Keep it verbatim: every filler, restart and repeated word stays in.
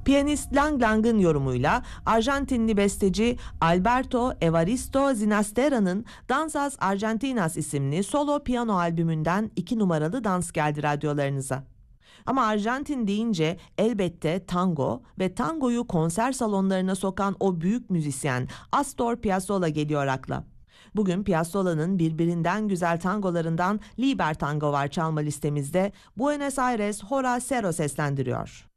Piyanist Lang Lang'ın yorumuyla Arjantinli besteci Alberto Evaristo Zinastera'nın Danzas Argentinas isimli solo piyano albümünden iki numaralı dans geldi radyolarınıza. Ama Arjantin deyince elbette tango ve tangoyu konser salonlarına sokan o büyük müzisyen Astor Piazzolla geliyor akla. Bugün Piazzolla'nın birbirinden güzel tangolarından Liber Tango var çalma listemizde. Buenos Aires Hora Cero seslendiriyor.